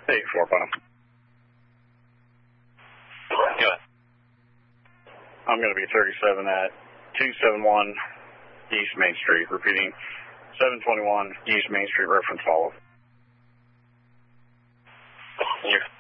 Hey, 4-5. Good. I'm going to be 37 at 271 East Main Street. Repeating, 721 East Main Street, reference follow. You're